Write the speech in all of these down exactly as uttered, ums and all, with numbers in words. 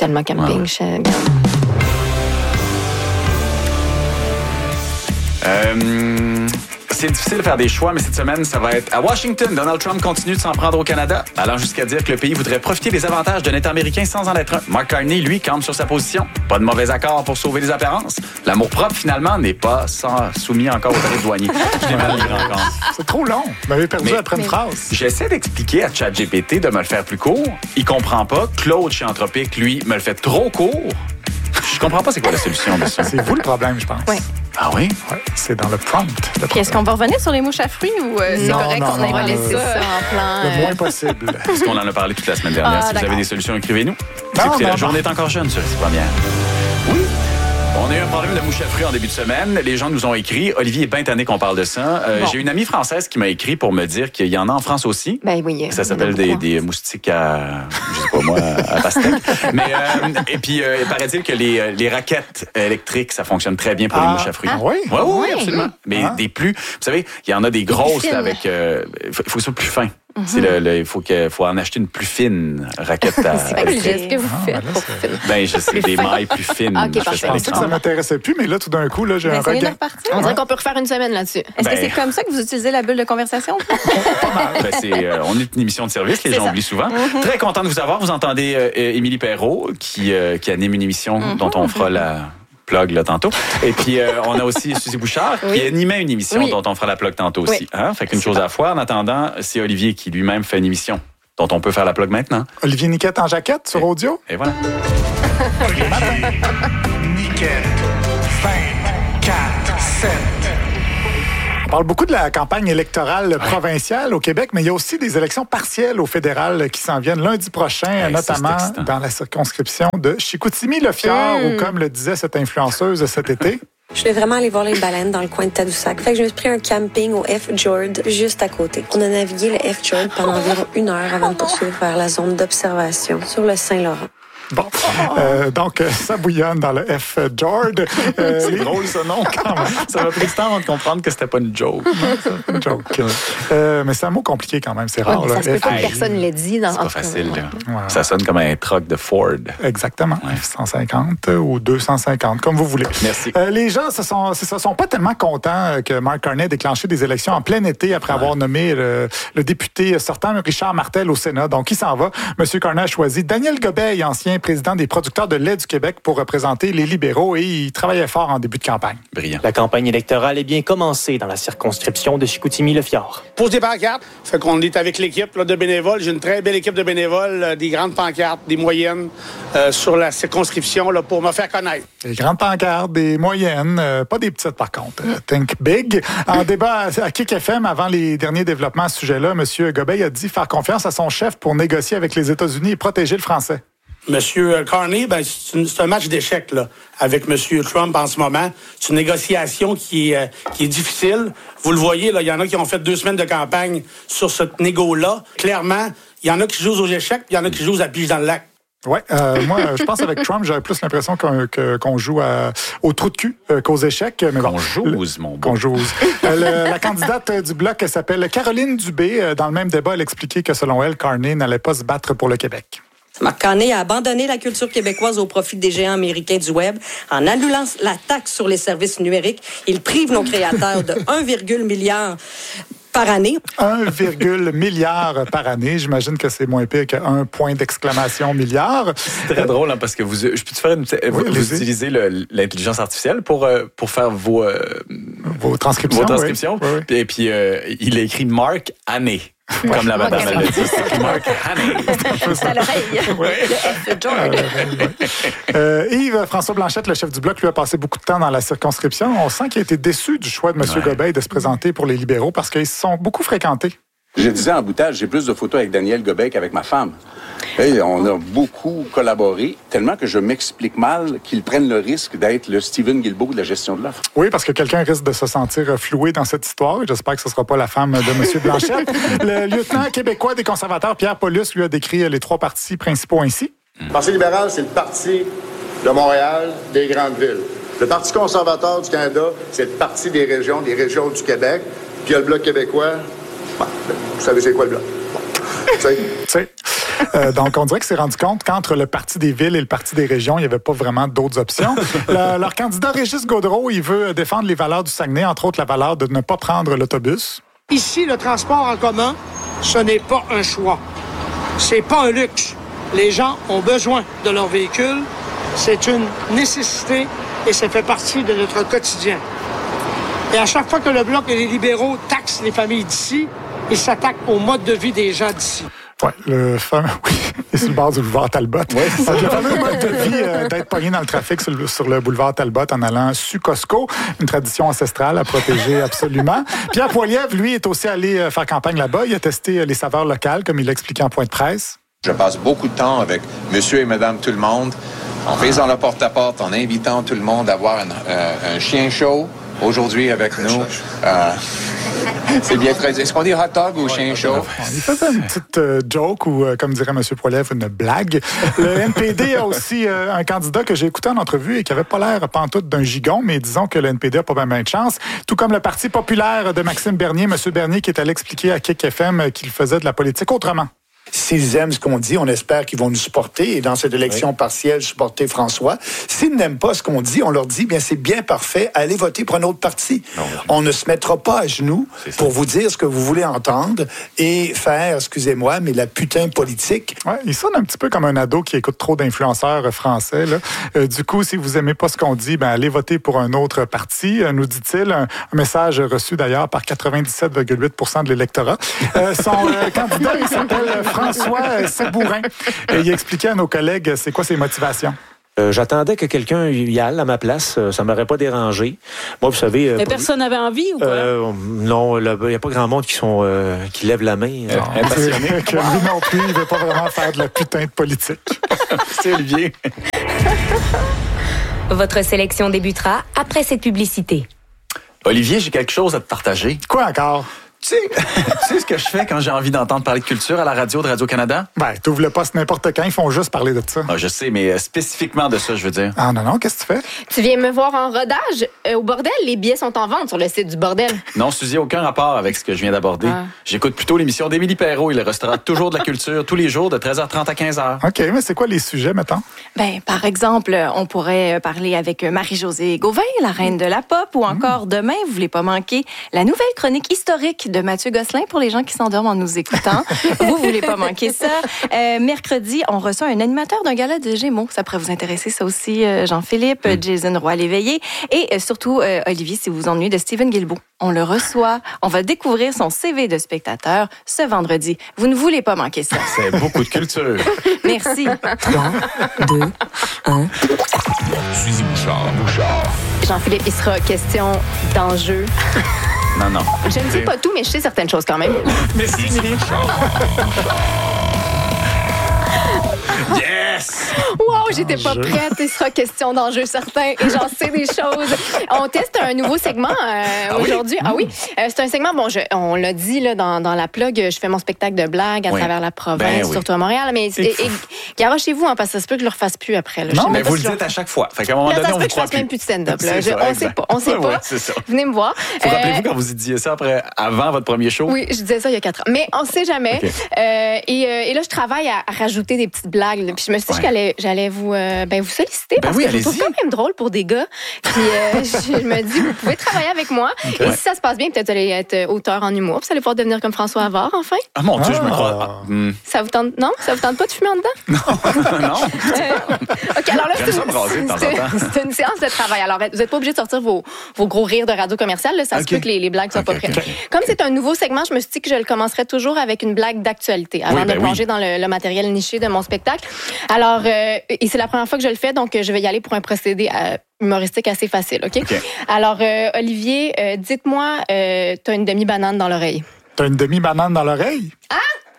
tellement camping. Ouais. Je... Euh, c'est difficile de faire des choix, mais cette semaine, ça va être à Washington. Donald Trump continue de s'en prendre au Canada, allant jusqu'à dire que le pays voudrait profiter des avantages d'un État américain sans en être un. Mark Carney, lui, campe sur sa position. Pas de mauvais accord pour sauver les apparences. L'amour-propre, finalement, n'est pas sans, soumis encore au tarif douanier. Je l'ai mal lire encore. C'est trop long. Vous m'avez perdu Mais- après une mais- phrase. J'essaie d'expliquer à ChatGPT de me le faire plus court. Il comprend pas. Claude, chez Anthropique, lui, me le fait trop court. Je comprends pas c'est quoi la solution de ça. C'est vous le problème, je pense. Oui. Ah oui? Ouais, c'est dans le prompt. le Puis est-ce qu'on va revenir sur les mouches à fruits ou euh, c'est Non, correct non, qu'on non, ait non, laissé euh, ça? en plan. Le euh, moins possible. Parce qu'on en a parlé toute la semaine dernière. Ah, si vous avez d'accord. des solutions, écrivez-nous. Non, Écoutez, non, la non. journée est encore jeune, ça, c'est pas bien. Oui. On a eu un problème de mouche à fruits en début de semaine. Les gens nous ont écrit. Olivier est bien tanné qu'on parle de ça. Euh, Bon. J'ai une amie française qui m'a écrit pour me dire qu'il y en a en France aussi. Ben oui. Ça s'appelle des, des moustiques à, je sais pas moi, à pastèque. Mais, euh, et puis, euh, paraît-il que les, les raquettes électriques, ça fonctionne très bien pour les Ah, mouches à fruits. ah oui? Oui, oui, oui, Oui. absolument. Mais Ah. des plus, vous savez, il y en a des grosses fines. là, avec, euh, il faut, il faut que ce soit plus fin. C'est le, le- il faut, que, faut en acheter une plus fine raquette à C'est quoi le électrique. geste que vous Ah, faites ben là, pour c'est- finir? Ben, je sais, des mailles plus fines. Ah, ok, Je fais parfait. ça Je à pensais que ça l'écran. m'intéressait plus, mais là, tout d'un coup, là, j'ai Ben, un essayez de regain. repartir. On dirait qu'on peut refaire une semaine là-dessus. Est-ce Ben- que c'est comme ça que vous utilisez la bulle de conversation? Ben, c'est, euh, on est une émission de service, les C'est gens ça. oublient souvent. Très content de vous avoir. Vous entendez euh, euh, Émilie Perrault qui, euh, qui anime une émission dont on fera la plug là, tantôt. Et puis, euh, on a aussi Suzy Bouchard Oui. qui animait une émission Oui. dont on fera la plug tantôt aussi. Oui. Hein? Fait qu'une chose à la fois. En attendant, c'est Olivier qui lui-même fait une émission dont on peut faire la plug maintenant. Olivier Niquette en jaquette sur audio. Et voilà. Olivier Niquette, vingt-quatre sept. On parle beaucoup de la campagne électorale provinciale au Québec, mais il y a aussi des élections partielles au fédéral qui s'en viennent lundi prochain, Hey, ça, notamment c'est excitant. dans la circonscription de Chicoutimi-Le-Fjord, Mm. ou comme le disait cette influenceuse cet été, Je voulais vraiment aller voir les baleines dans le coin de Tadoussac. Fait que je me suis pris un camping au F-Fjord juste à côté. On a navigué le F-Fjord pendant environ une heure avant de poursuivre vers la zone d'observation sur le Saint-Laurent. Bon, euh, donc euh, ça bouillonne dans le F-Fjord. Euh, C'est les- drôle, ce nom, quand même. Ça m'a pris du temps avant de comprendre que c'était pas une joke. Une joke. Euh, mais c'est un mot compliqué quand même, c'est Ouais, rare. mais ça là. se peut pas que Hey, personne l'ait dit. Dans, C'est en pas tout cas, facile, là. Ouais. Ça sonne comme un truck de Ford. Exactement. F cent cinquante ou deux cent cinquante, comme vous voulez. Merci. Euh, les gens se sont, se sont pas tellement contents euh, que Mark Carney ait déclenché des élections en plein été après avoir nommé le, le député sortant Richard Martel au Sénat. Donc, il s'en va. M. Carney a choisi Daniel Gobeil, ancien président des producteurs de lait du Québec, pour représenter les libéraux, et il travaillait fort en début de campagne. Brillant. La campagne électorale est bien commencée dans la circonscription de Chicoutimi-Le-Fjord. Pose des pancartes. Fait qu'on est avec l'équipe là, de bénévoles. J'ai une très belle équipe de bénévoles, euh, des grandes pancartes, des moyennes euh, sur la circonscription là, pour me faire connaître. Des grandes pancartes, des moyennes, euh, pas des petites par contre. Euh, think big. En débat à, à Kick F M avant les derniers développements à ce sujet-là, M. Gobeil a dit faire confiance à son chef pour négocier avec les États-Unis et protéger le français. Monsieur Carney, ben, c'est, une- c'est un match d'échecs là, avec Monsieur Trump en ce moment. C'est une négociation qui est, euh, qui est difficile. Vous le voyez, là, il y en a qui ont fait deux semaines de campagne sur ce négo-là. Clairement, il y en a qui jouent aux échecs, puis il y en a qui jouent à pige dans le lac. Oui, euh, moi, je pense avec Trump, j'avais plus l'impression qu'on, que- qu'on joue à- au trou de cul euh, qu'aux échecs. Mais bon, Qu'on jouse, mon beau. Qu'on jouse. Euh, le- la candidate euh, du Bloc, elle s'appelle Caroline Dubé. Euh, Dans le même débat, elle expliquait que selon elle, Carney n'allait pas se battre pour le Québec. Mark Carney a abandonné la culture québécoise au profit des géants américains du Web. En annulant la taxe sur les services numériques, il prive nos créateurs de un virgule milliard par année. un virgule milliard par année. J'imagine que c'est moins pire qu'un point d'exclamation milliard. C'est très drôle, hein, parce que vous, je peux te faire une, petite- vous, allez-y. vous utilisez le- l'intelligence artificielle pour, euh, pour faire vos, euh, Vos transcriptions. vos transcriptions. oui. Oui, oui. Et puis, euh, il a écrit Mark Haney. Comme la madame, elle l'a dit. C'est Mark Haney. C'est à l'oreille. Le F-Fjord. Euh, Yves François Blanchette, le chef du Bloc, lui a passé beaucoup de temps dans la circonscription. On sent qu'il a été déçu du choix de M. Ouais. Gobeil de se présenter pour les libéraux parce qu'ils se sont beaucoup fréquentés. Je disais en boutade, j'ai plus de photos avec Daniel Gobeil qu'avec ma femme. Et on a beaucoup collaboré, tellement que je m'explique mal qu'ils prennent le risque d'être le Steven Guilbeault de la gestion de l'offre. Oui, parce que quelqu'un risque de se sentir floué dans cette histoire. J'espère que ce ne sera pas la femme de M. Blanchette. Le lieutenant québécois des conservateurs, Pierre Paulus, lui a décrit les trois partis principaux ainsi. Le Parti libéral, c'est le parti de Montréal, des grandes villes. Le Parti conservateur du Canada, c'est le parti des régions, des régions du Québec. Puis il y a le Bloc québécois. Bon, vous savez c'est quoi le Bloc? Bon. Tu sais, Tu sais. Euh, donc, on dirait qu'il s'est rendu compte qu'entre le Parti des villes et le Parti des régions, il n'y avait pas vraiment d'autres options. Le, leur candidat Régis Gaudreault, il veut défendre les valeurs du Saguenay, entre autres la valeur de ne pas prendre l'autobus. Ici, le transport en commun, ce n'est pas un choix. C'est pas un luxe. Les gens ont besoin de leur véhicule. C'est une nécessité et ça fait partie de notre quotidien. Et à chaque fois que le Bloc et les libéraux taxent les familles d'ici, ils s'attaquent au mode de vie des gens d'ici. Oui, le fameux, oui, et sur le bord du boulevard Talbot. Ouais, c'est ça. Le fameux mode de vie euh, d'être pogné dans le trafic sur le, sur le boulevard Talbot en allant sur Costco, une tradition ancestrale à protéger absolument. Pierre Poilievre, lui, est aussi allé faire campagne là-bas. Il a testé les saveurs locales, comme il l'a expliqué en point de presse. Je passe beaucoup de temps avec monsieur et madame tout le monde, en faisant le porte-à-porte, en invitant tout le monde à voir un, euh, un chien chaud. Aujourd'hui, avec nous, euh, c'est bien très... Est-ce qu'on dit hot dog ou chien chaud? Il faisait une petite euh, joke ou, euh, comme dirait M. Poilievre, une blague. Le N P D a aussi euh, un candidat que j'ai écouté en entrevue et qui avait pas l'air pantoute d'un gigon, mais disons que le N P D a pas bien de chance. Tout comme le Parti populaire de Maxime Bernier, M. Bernier qui est allé expliquer à Kick F M qu'il faisait de la politique autrement. S'ils aiment ce qu'on dit, on espère qu'ils vont nous supporter et dans cette élection oui. partielle, supporter François. S'ils n'aiment pas ce qu'on dit, on leur dit, bien c'est bien parfait, allez voter pour un autre parti. Non, on ne se mettra pas à genoux pour vous dire ce que vous voulez entendre et faire, excusez-moi, mais la putain politique. Ouais, il sonne un petit peu comme un ado qui écoute trop d'influenceurs français. Là. Euh, du coup, si vous aimez pas ce qu'on dit, ben allez voter pour un autre parti, euh, nous dit-il. Un, un message reçu d'ailleurs par quatre-vingt-dix-sept virgule huit pour cent de l'électorat. Euh, son euh, candidat, il s'appelle François Sabourin. Et il expliquait à nos collègues c'est quoi ses motivations. Euh, j'attendais que quelqu'un y aille à ma place. Ça ne m'aurait pas dérangé. Moi, vous savez... Euh, Mais personne n'avait envie ou quoi? Euh, non, il n'y a pas grand monde qui, sont, euh, qui lève la main. Euh, impressionné que lui non plus, il ne veut pas vraiment faire de la putain de politique. C'est Olivier. Votre sélection débutera après cette publicité. Olivier, j'ai quelque chose à te partager. Quoi encore? Tu sais, tu sais ce que je fais quand j'ai envie d'entendre parler de culture à la radio de Radio-Canada? Ben, t'ouvres le poste n'importe quand, ils font juste parler de ça. Ah, je sais, mais spécifiquement de ça, je veux dire. Ah non, non, qu'est-ce que tu fais? Tu viens me voir en rodage? Euh, au bordel, les billets sont en vente sur le site du bordel. Non, Suzy, aucun rapport avec ce que je viens d'aborder. Ah. J'écoute plutôt l'émission d'Émilie Perrault et le restaurant Toujours de la culture, tous les jours de treize heures trente à quinze heures. OK, mais c'est quoi les sujets, mettons? Ben, par exemple, on pourrait parler avec Marie-Josée Gauvin, la reine de la pop, ou encore mmh. demain, vous voulez pas manquer, la nouvelle chronique historique de Mathieu Gosselin pour les gens qui s'endorment en nous écoutant. Vous voulez pas manquer ça. Euh, mercredi, on reçoit un animateur d'un gala de Gémeaux. Ça pourrait vous intéresser, ça aussi, euh, Jean-Philippe, mmh. Jason Roy-Léveillé et euh, surtout, euh, Olivier, si vous vous ennuyez, de Steven Guilbeault. On le reçoit. On va découvrir son C V de spectateur ce vendredi. Vous ne voulez pas manquer ça. C'est beaucoup de culture. Merci. trois, deux, un. Suzy Bouchard. Bouchard. Jean-Philippe, il sera question d'enjeux. Non, non. Je ne sais pas tout, mais je sais certaines choses quand même. Merci, Émilie. Yes! Wow, j'étais pas prête. Il sera question d'enjeux certains et j'en sais des choses. On teste un nouveau segment euh, ah aujourd'hui. Oui? Ah oui? Euh, c'est un segment, bon, je, on l'a dit là, dans, dans la plug, je fais mon spectacle de blagues à oui. travers la province, ben oui. surtout à Montréal. Mais et, et, garochez-vous, hein, parce que ça se peut que je le refasse plus après. Là. Non, mais vous le dites à chaque fois. Fait qu'à un moment là, donné, ça on se peut vous que je croit fasse plus. même plus de stand-up. Là. Je, ça, on sait pas. On sait ouais, pas. Ouais, c'est ça. Venez me voir. Vous euh, rappelez-vous quand vous disiez ça après, avant votre premier show? Oui, je disais ça il y a quatre ans. Mais on sait jamais. Okay. Euh, et, euh, et là, je travaille à, à rajouter des petites blagues. Là. Puis je me suis dit ouais. que j'allais, j'allais vous, euh, ben, vous solliciter ben parce oui, que je trouve quand même drôle pour des gars. Puis euh, je me dis, vous pouvez travailler avec moi. Okay. Et ouais. si ça se passe bien, peut-être vous allez être auteur en humour. Puis vous allez pouvoir devenir comme François Havard, enfin. Ah mon Dieu, ah. je me crois. Ah, hmm. Ça vous tente, non? Ça vous tente pas de fumer en dedans? Non. non. Euh, OK, alors là, c'est, ça braser, c'est, c'est, c'est une séance de travail. Alors, vous n'êtes pas obligé de sortir vos, vos gros rires de radio commerciale. Là, ça okay. se peut que les, les blagues soient okay, pas prêtes. Okay. Comme c'est un nouveau segment, je me suis dit que je le commencerai toujours avec une blague d'actualité avant oui, ben de plonger oui. dans le, le matériel niché de mon spectacle. Alors, euh, et c'est la première fois que je le fais, donc je vais y aller pour un procédé euh, humoristique assez facile, OK? okay. Alors, euh, Olivier, euh, dites-moi, euh, t'as une demi-banane dans l'oreille. T'as une demi-banane dans l'oreille? Ah!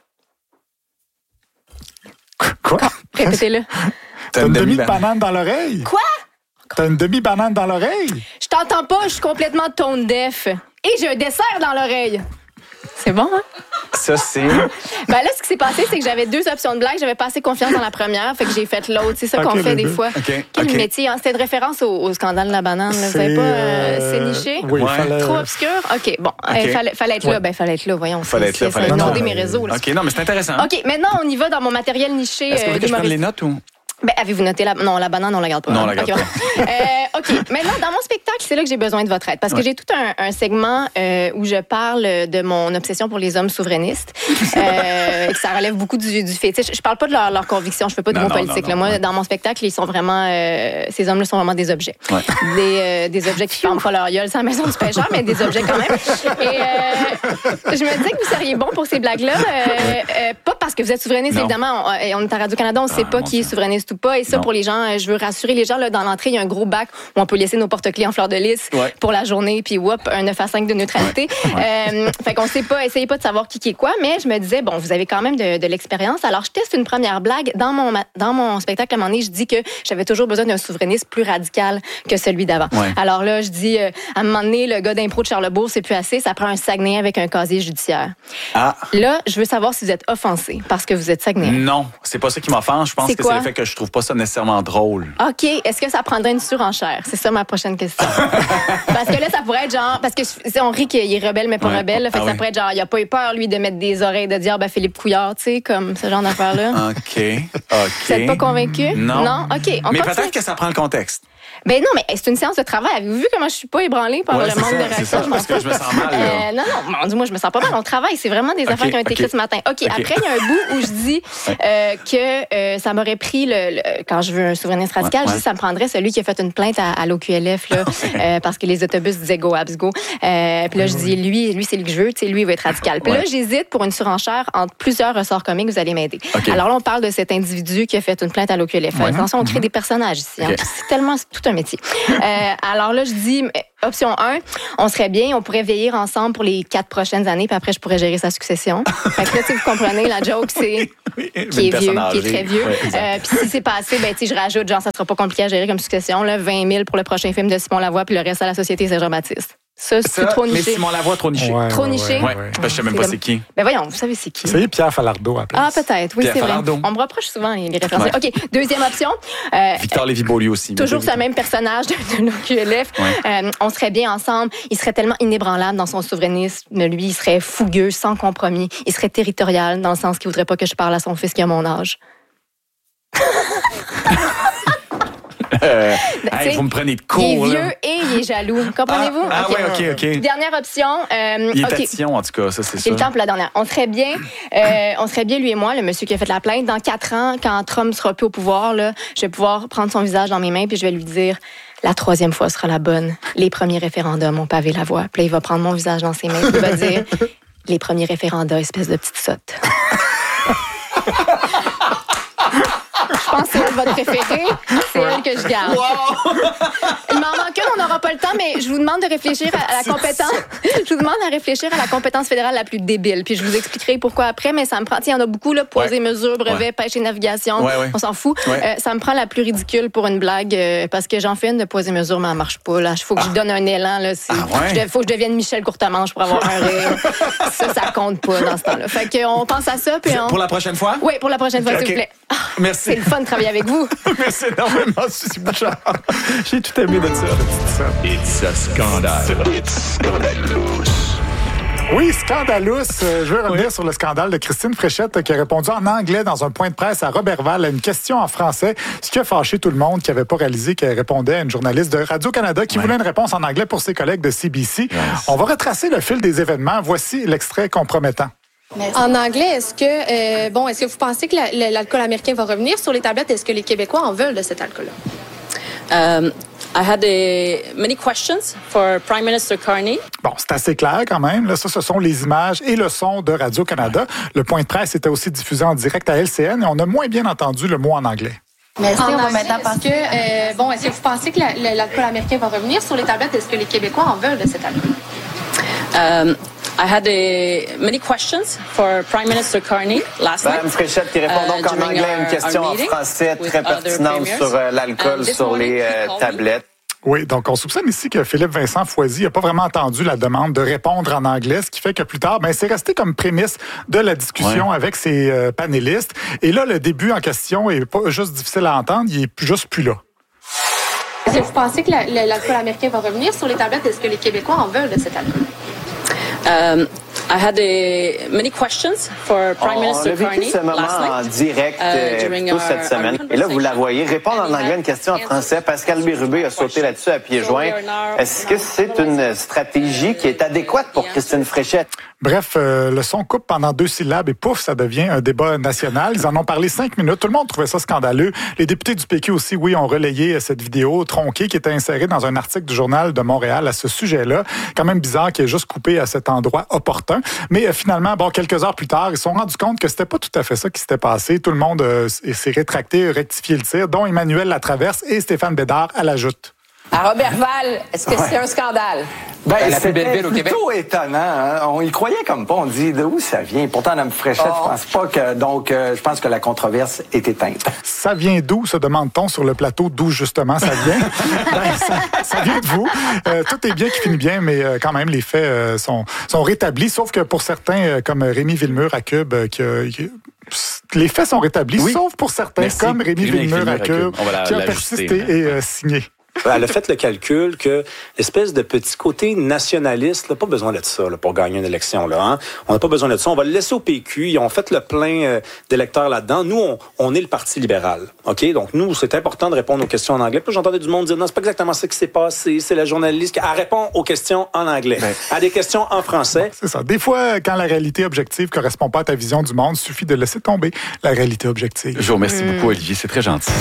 Quoi? Répétez-le. T'as une demi-banane dans l'oreille? Quoi? T'as une demi-banane dans l'oreille? Je t'entends pas, je suis complètement tone deaf. Et j'ai un dessert dans l'oreille. C'est bon, hein? ça, c'est... Ben là, ce qui s'est passé, c'est que j'avais deux options de blague. J'avais pas assez confiance dans la première, fait que j'ai fait l'autre. C'est ça Okay, qu'on fait des deux. fois. Okay, Quel okay. métier? Hein? C'était de référence au, au scandale de la banane. Là. Vous savez C'est, pas, euh, euh, c'est niché? Oui, Ouais. fallait... Trop obscur? OK, bon. Okay. Euh, fallait, fallait être Ouais. là. Ben, fallait être là, voyons. Fallait c'est, être là, c'est, fallait c'est être là. inonder Non, mes mais- réseaux. Là. OK, non, mais c'est intéressant. OK, maintenant, on y va dans mon matériel niché. Est-ce que vous euh, voulez que je prenne les d'humoriste. notes ou... Ben, avez-vous noté la... Non, la banane, on la garde pas. Non, on hein? la garde OK, bon. euh, OK, maintenant, dans mon spectacle, c'est là que j'ai besoin de votre aide. Parce que Ouais. j'ai tout un, un segment euh, où je parle de mon obsession pour les hommes souverainistes. Euh, et que ça relève beaucoup du, du fétiche. Je parle pas de leur, leur conviction, je fais pas de Non, mots non, politiques. non, là. non, Moi, ouais. dans mon spectacle, ils sont vraiment... Euh, ces hommes-là sont vraiment des objets. Ouais. Des, euh, des objets qui ferment pas leur gueule sans la maison du pêcheur, mais des objets quand même. Et euh, je me disais que vous seriez bon pour ces blagues-là. Euh, euh, pas parce que vous êtes souverainiste, Non. évidemment. On, on est à Radio-Canada, on ne sait Ah, pas mon qui est Dieu. souverainiste ou pas. Et ça, Non. pour les gens, euh, je veux rassurer les gens. Là, dans l'entrée, il y a un gros bac où on peut laisser nos porte-clés en fleur de lys Ouais. pour la journée. Puis, whoop, un neuf à cinq de neutralité. Euh, fait qu'on sait pas, essayez pas de savoir qui qui est quoi. Mais je me disais, bon, vous avez quand même de, de l'expérience. Alors, je teste une première blague. Dans mon, ma- dans mon spectacle, à un moment donné, je dis que j'avais toujours besoin d'un souverainiste plus radical que celui d'avant. Ouais. Alors là, je dis, euh, à un moment donné, le gars d'impro de Charlebourg, c'est plus assez. Ça prend un Saguenay avec un casier judiciaire. Ah, Là, je veux savoir si vous êtes offensé parce que vous êtes Saguenay. non, c'est pas ça qui m'offense. Je pense C'est que quoi? c'est le fait que je trouve pas ça nécessairement drôle. OK. Est-ce que ça prendrait une surenchère? C'est ça ma prochaine question. Parce que là, ça pourrait être genre... Parce que si on rit qu'il est rebelle, mais pas Ouais. rebelle. Là, fait que Ah ça oui. pourrait être genre, il a pas eu peur, lui, de mettre des oreilles de diable à Philippe Couillard, tu sais, comme ce genre d'affaire-là. OK, OK. Vous n'êtes pas convaincu? Non. Non? OK. On Mais continue. peut-être que ça prend le contexte. Ben non, mais c'est une séance de travail. Avez-vous vu comment je suis pas ébranlée par Ouais, le c'est manque ça, de c'est réaction? ça, parce que je me sens mal, là. Euh, non, non, mon Dieu, moi, je me sens pas mal. On travaille. C'est vraiment des OK, affaires qui ont été OK. écrites ce matin. OK, OK. après, il y a un bout où je dis euh, que euh, ça m'aurait pris, le, le- quand je veux un souverainiste radical, Ouais, je ouais. dis que ça me prendrait celui qui a fait une plainte à, à l'O Q L F là, euh, parce que les autobus disaient go, abs, go. Euh, puis là, je dis, lui, lui c'est lui que je veux. Tu sais, lui, il va être radical. Puis là, Ouais. j'hésite pour une surenchère entre plusieurs ressorts comiques. Vous allez m'aider. OK. Alors là, on parle de cet individu qui a fait une plainte à l'O Q L F. Ouais. Attention, on crée des personnages ici. hein. OK. C'est tellement, c'est tout un métier. Euh, alors là, je dis, euh, option un, on serait bien, on pourrait veiller ensemble pour les quatre prochaines années, puis après, je pourrais gérer sa succession. Fait que là, tu sais, vous comprenez, la joke, c'est Oui, qui est une vieux, personne qui est âgée. très vieux. Ouais, exact. Euh, puis si c'est pas assez, ben, tu sais, je rajoute, genre, ça sera pas compliqué à gérer comme succession, là, vingt mille pour le prochain film de Simon Lavoie, puis le reste à la Société Saint-Jean-Baptiste. Ça, c'est Ça, trop mais niché. Simon Lavoie, trop niché. Ouais, Trop ouais, niché? ouais, Ouais, ouais. parce que je sais même pas c'est qui. Ben voyons, vous savez c'est qui. C'est Pierre Falardeau à la Ah, place. peut-être, oui, Pierre c'est vrai. Falardeau. On me reproche souvent les, les références. Ouais. OK, deuxième option. Euh, Victor Lévy-Beaulieu aussi. Toujours mais ce même personnage de, de l'O Q L F. Ouais. Euh, on serait bien ensemble. Il serait tellement inébranlable dans son souverainisme. Lui, il serait fougueux, sans compromis. Il serait territorial, dans le sens qu'il voudrait pas que je parle à son fils qui a mon âge. Euh, Ben, hey, tu sais, vous me prenez de Il est court, vieux là. et il est jaloux. Comprenez-vous? Ah, ah ouais, OK, OK. Dernière option. euh, Il est OK. tatillon, en tout cas, ça, c'est J'ai ça. le temps pour la dernière. On serait bien, euh, on serait bien lui et moi, le monsieur qui a fait la plainte. Dans quatre ans, quand Trump sera plus au pouvoir, là, je vais pouvoir prendre son visage dans mes mains puis je vais lui dire la troisième fois sera la bonne. Les premiers référendums ont pavé la voie. Puis là, il va prendre mon visage dans ses mains. Il va dire les premiers référendums, espèce de petite sotte. Je pense que c'est elle votre préférée. C'est elle que je garde. Il m'en manque une, on n'aura pas le temps, mais je vous demande de réfléchir à, à la compétence. Je vous demande à réfléchir à la compétence fédérale la plus débile. Puis je vous expliquerai pourquoi après, mais ça me prend. Il y en a beaucoup, là, poser, Ouais. mesure, brevet, Ouais. pêche et navigation. Ouais, ouais. On s'en fout. Ouais. Euh, ça me prend la plus ridicule pour une blague euh, parce que j'en fais une de poser mesure, mais elle marche pas. Il faut que je donne un élan. Il Ah ouais? faut que je devienne Michel Courtemanche pour avoir un rire. Ça, ça compte pas dans ce temps-là. Fait qu'on pense à ça. Puis on... Pour la prochaine fois? Oui, pour la prochaine fois, Ok. s'il vous plaît. Ah, Merci. c'est le fun de travailler avec vous. Merci énormément, Suzy Bouchard. J'ai tout aimé de ça. It's a scandale. It's scandalous. Oui, scandalous. Euh, Je veux revenir sur le scandale de Christine Fréchette euh, qui a répondu en anglais dans un point de presse à Robertval à une question en français, ce qui a fâché tout le monde qui n'avait pas réalisé qu'elle répondait à une journaliste de Radio-Canada qui Ouais. voulait une réponse en anglais pour ses collègues de C B C. Yes. On va retracer le fil des événements. Voici l'extrait compromettant. En anglais, est-ce que euh, bon, est-ce que vous pensez que la- la- l'alcool américain va revenir sur les tablettes? Est-ce que les Québécois en veulent de cet alcool-là? Um, I had uh, many questions for Prime Minister Carney. Bon, c'est assez clair quand même. Là, ça, ce sont les images et le son de Radio-Canada. Le point de presse était aussi diffusé en direct à L C N et on a moins bien entendu le mot en anglais. Mais est-ce que, euh, bon, est-ce que vous pensez que la- la- l'alcool américain va revenir sur les tablettes? Est-ce que les Québécois en veulent de cet alcool? Um, I had uh, many questions for Prime Minister Carney last Madame night. Fréchette qui répond uh, donc en during anglais à une our- question our en meeting français with très other pertinente premiers. sur euh, l'alcool And this sur morning, les he euh, called me. tablettes. Oui, donc on soupçonne ici que Philippe Vincent Foisy n'a pas vraiment entendu la demande de répondre en anglais, ce qui fait que plus tard, ben, c'est resté comme prémisse de la discussion ouais. avec ses euh, panélistes. Et là, le début en question est pas juste difficile à entendre, il est juste plus là. Est-ce que vous pensez que la, la, l'alcool américain va revenir sur les tablettes? Est-ce que les Québécois en veulent de cet alcool? Um, I had a, many questions for Prime Minister Carney. On a vécu ce moment en direct uh, toute cette semaine. Et là, vous la voyez répondre en anglais une question en français. Pascal Bérubé a sauté là-dessus à pieds joints. Est-ce que c'est une stratégie qui est adéquate pour Christine Fréchette? Bref, euh, le son coupe pendant deux syllabes et pouf, ça devient un débat national. Ils en ont parlé cinq minutes. Tout le monde trouvait ça scandaleux. Les députés du P Q aussi, oui, ont relayé cette vidéo tronquée qui était insérée dans un article du Journal de Montréal à ce sujet-là. Quand même bizarre qu'il ait juste coupé à cet endroit opportun. Mais euh, finalement, bon, quelques heures plus tard, ils se sont rendus compte que c'était pas tout à fait ça qui s'était passé. Tout le monde euh, s'est rétracté, rectifié le tir, dont Emmanuel Latraverse et Stéphane Bédard à la joute. À Robertval, est-ce que ouais. c'est un scandale? Ben, ben, la plus belle ville au Québec. C'est plutôt étonnant. Hein? On y croyait comme pas. On dit de où ça vient. Pourtant, Mme Fréchette, oh. je pense pas que... Donc, euh, je pense que la controverse est éteinte. Ça vient d'où, se demande-t-on sur le plateau, d'où justement ça vient? ben, ça, ça vient de vous. Euh, tout est bien qui finit bien, mais euh, quand même, les faits euh, sont, sont rétablis. Sauf que pour certains, euh, comme Rémi Villemur à Cube, euh, qui, euh, qui les faits sont rétablis, oui. sauf pour certains, Merci. comme Rémi Villemur à Cube, la, qui a persisté et euh, signé. Elle a fait le calcul que l'espèce de petit côté nationaliste, là, pas besoin de ça là, pour gagner une élection. Là, hein? On n'a pas besoin de ça. On va le laisser au P Q. Ils ont fait le plein euh, d'électeurs là-dedans. Nous, on, on est le Parti libéral. OK? Donc, nous, c'est important de répondre aux questions en anglais. Puis j'entendais du monde dire, non, c'est pas exactement ça qui s'est passé. C'est la journaliste qui elle répond aux questions en anglais. Ben, à des questions en français. C'est ça. Des fois, quand la réalité objective correspond pas à ta vision du monde, il suffit de laisser tomber la réalité objective. Je vous remercie mmh. beaucoup, Olivier. C'est très gentil.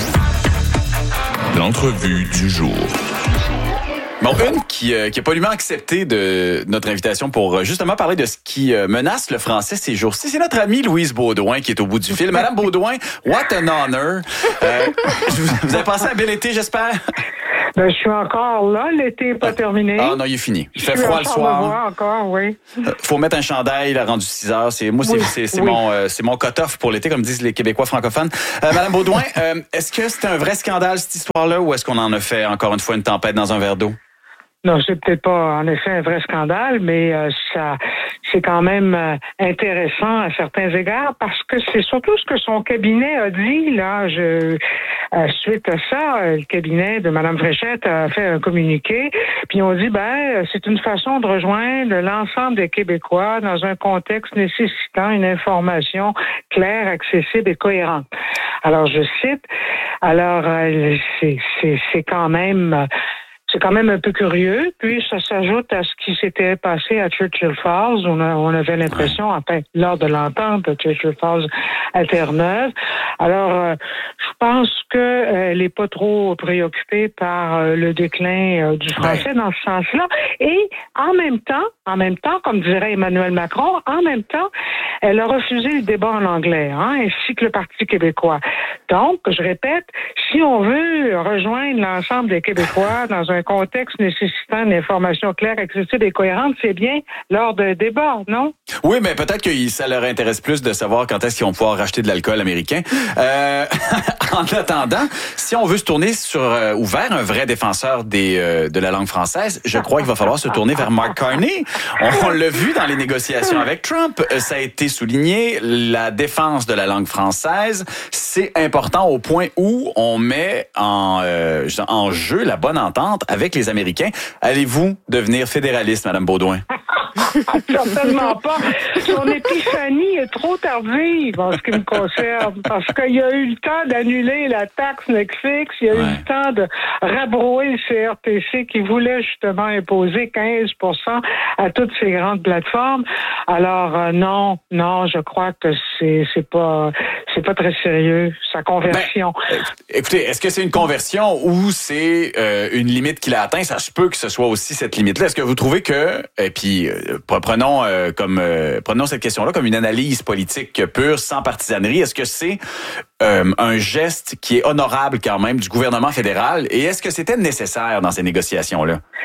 L'entrevue du jour. Bon, une qui euh, qui a poliment accepté de notre invitation pour euh, justement parler de ce qui euh, menace le français ces jours-ci. C'est notre amie Louise Baudouin qui est au bout du fil. Madame Baudouin, what an honor. Euh, vous avez passé un bel été, j'espère? Ben, je suis encore là, l'été n'est pas terminé. Ah non, il est fini. Il fait froid le soir. Encore, oui. Euh, faut mettre un chandail, il a rendu six heures. C'est, moi, c'est, oui, c'est, c'est, oui. mon, euh, c'est mon cut-off pour l'été, comme disent les Québécois francophones. Euh, Madame Baudouin, euh, est-ce que c'est un vrai scandale, cette histoire-là, ou est-ce qu'on en a fait, encore une fois, une tempête dans un verre d'eau? Non, c'est peut-être pas en effet un vrai scandale, mais euh, ça, c'est quand même euh, intéressant à certains égards parce que c'est surtout ce que son cabinet a dit là. Je, euh, suite à ça, euh, le cabinet de Mme Fréchette a fait un communiqué, puis on dit ben c'est une façon de rejoindre l'ensemble des Québécois dans un contexte nécessitant une information claire, accessible et cohérente. Alors je cite. Alors euh, c'est c'est c'est quand même euh, C'est quand même un peu curieux, puis ça s'ajoute à ce qui s'était passé à Churchill Falls. On, a, on avait l'impression, enfin, lors de l'entente de Churchill Falls à Terre-Neuve. Alors, euh, je pense qu'elle n'est pas trop préoccupée par euh, le déclin euh, du français ouais. dans ce sens-là. Et en même temps, en même temps, comme dirait Emmanuel Macron, en même temps, elle a refusé le débat en anglais, hein, ainsi que le Parti québécois. Donc, je répète, si on veut rejoindre l'ensemble des Québécois dans un contexte nécessitant une information claire, accessible et cohérente, c'est bien lors d'un débat, non? Oui, mais peut-être que ça leur intéresse plus de savoir quand est-ce qu'ils vont pouvoir racheter de l'alcool américain. Euh, en attendant, si on veut se tourner sur euh, ou vers un vrai défenseur des, euh, de la langue française, je crois qu'il va falloir se tourner vers Mark Carney. On, on l'a vu dans les négociations avec Trump. Ça a été souligné, la défense de la langue française, c'est important au point où on met en, euh, en jeu la bonne entente avec les Américains. Allez-vous devenir fédéraliste, Mme Baudouin? Certainement pas. Son épiphanie est trop tardive en ce qui me concerne, parce qu'il y a eu le temps d'annuler la taxe Netflix, il y a ouais. eu le temps de rabrouer le C R T C qui voulait justement imposer quinze pour cent à toutes ces grandes plateformes. Alors euh, non, non, je crois que c'est c'est pas c'est pas très sérieux sa conversion. Ben, écoutez, est-ce que c'est une conversion ou c'est euh, une limite qu'il a atteint? Ça se peut que ce soit aussi cette limite-là. Est-ce que vous trouvez que et puis euh, prenons euh, comme euh, prenons cette question-là comme une analyse politique pure, sans partisanerie. Est-ce que c'est euh, un geste qui est honorable quand même du gouvernement fédéral et est-ce que c'était nécessaire dans ces négociations-là?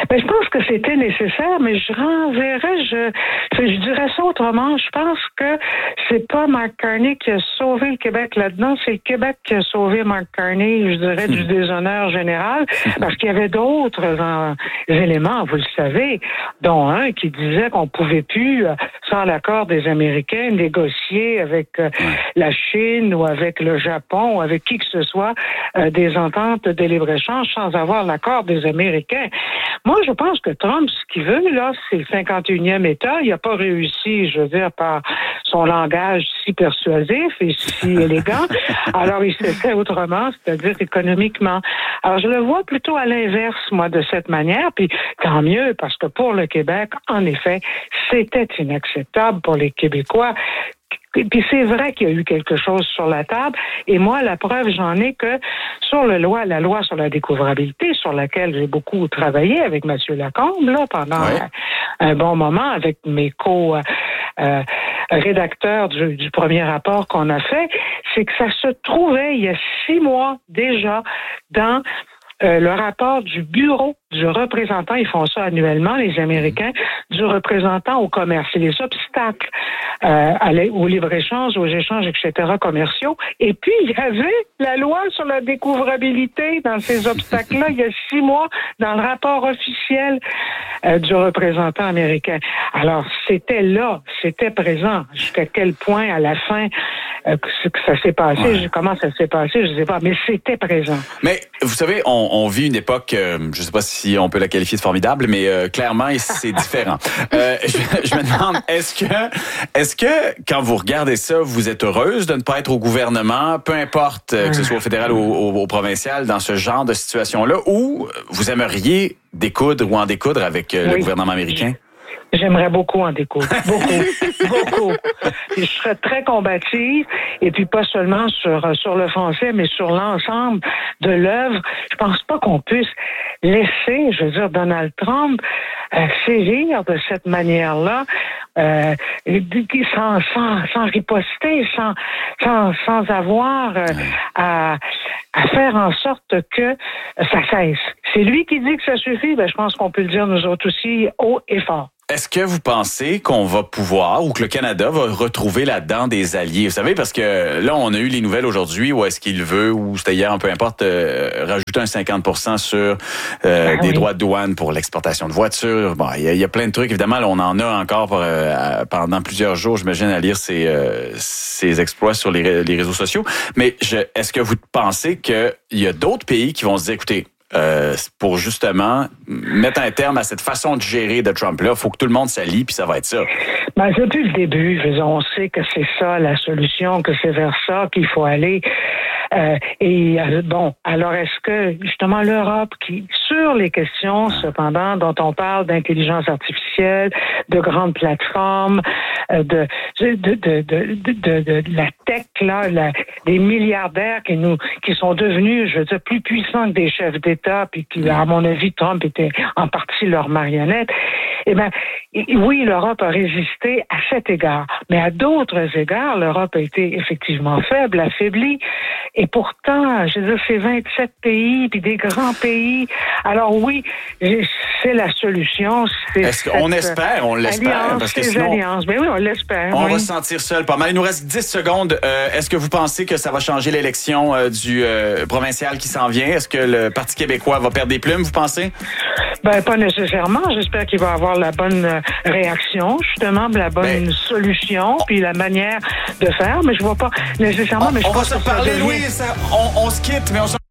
Ben, je pense que c'était nécessaire, mais je renverrais, je, je dirais ça autrement. Je pense que c'est pas Mark Carney qui a sauvé le Québec là-dedans, c'est le Québec qui a sauvé Mark Carney, je dirais, du déshonneur général, parce qu'il y avait d'autres euh, éléments, vous le savez, dont un qui disait qu'on pouvait plus, euh, sans l'accord des Américains, négocier avec euh, la Chine ou avec le Japon ou avec qui que ce soit euh, des ententes de libre-échange sans avoir l'accord des Américains. Moi, je pense que Trump, ce qu'il veut, là, c'est le cinquante et unième État. Il n'a pas réussi, je veux dire, par son langage si persuasif et si élégant. Alors, il s'est fait autrement, c'est-à-dire économiquement. Alors, je le vois plutôt à l'inverse, moi, de cette manière. Puis, tant mieux, parce que pour le Québec, en effet, c'était inacceptable pour les Québécois. Puis c'est vrai qu'il y a eu quelque chose sur la table. Et moi, la preuve, j'en ai que sur le loi, la loi sur la découvrabilité, sur laquelle j'ai beaucoup travaillé avec M. Lacombe, là, pendant ouais. un, un bon moment, avec mes co- euh, rédacteurs du, du premier rapport qu'on a fait, c'est que ça se trouvait il y a six mois déjà dans euh, le rapport du bureau du représentant, ils font ça annuellement, les Américains, du représentant au commerce. Et les obstacles euh, au libre-échange, aux échanges, et cetera commerciaux. Et puis, il y avait la loi sur la découvrabilité dans ces obstacles-là, il y a six mois, dans le rapport officiel euh, du représentant américain. Alors, c'était là, c'était présent. Jusqu'à quel point, à la fin, euh, que, que ça s'est passé, ouais. comment ça s'est passé, je ne sais pas, mais c'était présent. Mais, vous savez, on, on vit une époque, euh, je ne sais pas si si on peut la qualifier de formidable, mais euh, clairement, c'est différent. Euh, je, je me demande, est-ce que, est-ce que quand vous regardez ça, vous êtes heureuse de ne pas être au gouvernement, peu importe euh, que ce soit au fédéral ou au, au, au provincial, dans ce genre de situation-là, ou vous aimeriez découdre ou en découdre avec euh, oui. le gouvernement américain? J'aimerais beaucoup en découdre. Beaucoup. beaucoup. Et je serais très combative. Et puis pas seulement sur, sur le français, mais sur l'ensemble de l'œuvre. Je pense pas qu'on puisse laisser, je veux dire, Donald Trump euh, sévir de cette manière-là, euh, sans, sans, sans riposter, sans, sans, sans avoir euh, à, à faire en sorte que ça cesse. C'est lui qui dit que ça suffit. Ben, je pense qu'on peut le dire nous autres aussi haut et fort. Est-ce que vous pensez qu'on va pouvoir ou que le Canada va retrouver là-dedans des alliés? Vous savez, parce que là, on a eu les nouvelles aujourd'hui où est-ce qu'il veut, ou c'était hier, peu importe, euh, rajouter un cinquante pour cent sur euh, ah, des oui. droits de douane pour l'exportation de voitures. Bon, il y, y a plein de trucs. Évidemment, là, on en a encore pour, euh, pendant plusieurs jours, j'imagine, à lire ces, euh, ces exploits sur les, les réseaux sociaux. Mais je, est-ce que vous pensez qu'il y a d'autres pays qui vont se dire, écoutez, Euh, pour justement mettre un terme à cette façon de gérer de Trump-là, il faut que tout le monde s'allie, puis ça va être ça. Ben, depuis le début, je veux dire, on sait que c'est ça la solution, que c'est vers ça qu'il faut aller. Euh, et euh, bon, alors est-ce que justement l'Europe, qui sur les questions cependant dont on parle d'intelligence artificielle, de grandes plateformes, euh, de, de, de, de, de, de, de, de la tech là, la, des milliardaires qui nous qui sont devenus, je veux dire, plus puissants que des chefs d'État, puis qui, à mon avis, Trump était en partie leur marionnette. Eh ben, oui, l'Europe a résisté à cet égard, mais à d'autres égards, l'Europe a été effectivement faible, affaiblie. Et pourtant, je veux dire, c'est vingt-sept pays, puis des grands pays. Alors oui, c'est la solution. C'est Est-ce qu'on espère, on l'espère, parce que sinon, alliances. Mais oui, on l'espère. On oui. va se sentir seul pas mal. Il nous reste dix secondes. Euh, est-ce que vous pensez que ça va changer l'élection euh, du euh, provincial qui s'en vient? Est-ce que le Parti québécois va perdre des plumes, vous pensez? Ben, pas nécessairement. J'espère qu'il va avoir la bonne réaction, justement, la bonne ben, solution, puis la manière de faire. Mais je vois pas nécessairement. On, mais je on pense va se que parler, devient... Louise. On, on se quitte, mais on se...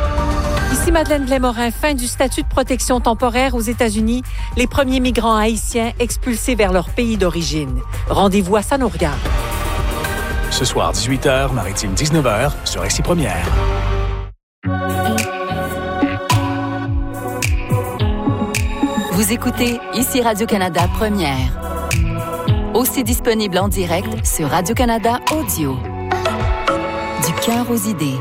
Ici Madeleine Blais-Morin, fin du statut de protection temporaire aux États-Unis. Les premiers migrants haïtiens expulsés vers leur pays d'origine. Rendez-vous à Ça nous regarde. Ce soir, dix-huit heures, Maritime dix-neuf heures, sur X I Première. Vous écoutez Ici Radio-Canada Première. Aussi disponible en direct sur Radio-Canada Audio. Du cœur aux idées.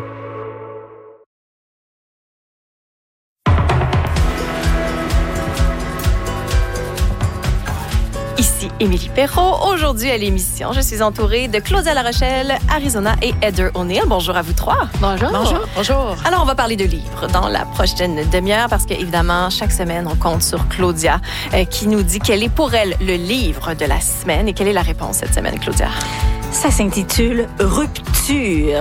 Ici Émilie Perrault. Aujourd'hui à l'émission, je suis entourée de Claudia Larochelle, Arizona et Heather O'Neill. Bonjour à vous trois. Bonjour. Bonjour. Bonjour. Alors, on va parler de livres dans la prochaine demi-heure parce qu'évidemment, chaque semaine, on compte sur Claudia euh, qui nous dit quel est pour elle le livre de la semaine. Et quelle est la réponse cette semaine, Claudia? Ça s'intitule « Rupture »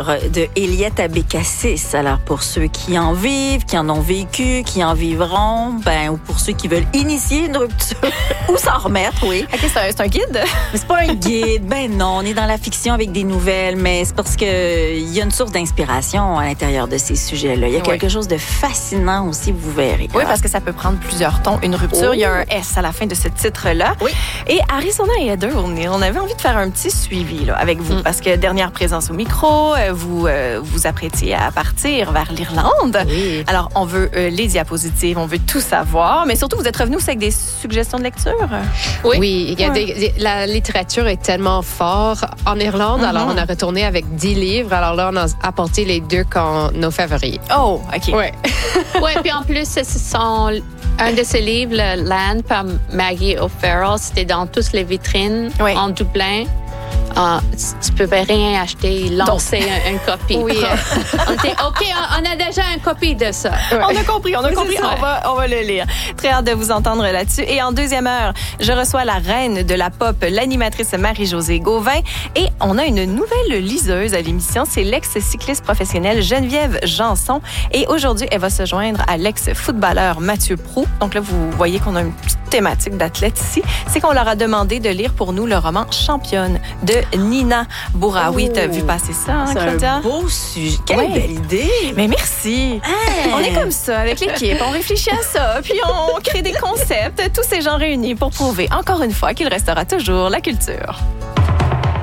de Eliette Abécassis. Alors, pour ceux qui en vivent, qui en ont vécu, qui en vivront, ben, ou pour ceux qui veulent initier une rupture ou s'en remettre, oui. OK, c'est un, c'est un guide? Mais c'est pas un guide. Ben non, on est dans la fiction avec des nouvelles, mais c'est parce que il y a une source d'inspiration à l'intérieur de ces sujets-là. Il y a oui. quelque chose de fascinant aussi, vous verrez. Oui, parce que ça peut prendre plusieurs tons. Une rupture, oh. il y a un S à la fin de ce titre-là. Oui. Et Arizona et Heather, on, on avait envie de faire un petit suivi, là, avec vous, mm. parce que dernière présence au micro, vous euh, vous apprêtiez à partir vers l'Irlande. Oui. Alors, on veut euh, les diapositives, on veut tout savoir, mais surtout, vous êtes revenus aussi avec des suggestions de lecture? Oui, oui il y a ouais. des, la littérature est tellement forte en Irlande, mm-hmm. alors on a retourné avec dix livres, alors là, on a apporté les deux comme nos favoris. Oh, OK. Oui. Oui, puis en plus, ce sont... Un de ces livres, Land par Maggie O'Farrell, c'était dans toutes les vitrines oui. en Dublin. Uh, tu peux rien acheter, lancer un, une copie. Oui. on était OK, on, on a déjà une copie de ça. Ouais. On a compris, on a oui, compris. On va, on va le lire. Très hâte de vous entendre là-dessus. Et en deuxième heure, je reçois la reine de la pop, l'animatrice Marie-Josée Gauvin. Et on a une nouvelle liseuse à l'émission. C'est l'ex-cycliste professionnelle Geneviève Janson. Et aujourd'hui, elle va se joindre à l'ex-footballeur Mathieu Proulx. Donc là, vous voyez qu'on a une petite thématique d'athlète ici. C'est qu'on leur a demandé de lire pour nous le roman Championne de Nina Bouraoui. Oh, t'as vu passer ça, hein, c'est Claudia? Un beau sujet. Quelle ouais. belle idée! Mais merci! Hey. On est comme ça avec l'équipe. On réfléchit à ça, puis on crée des concepts, tous ces gens réunis pour prouver encore une fois qu'il restera toujours la culture.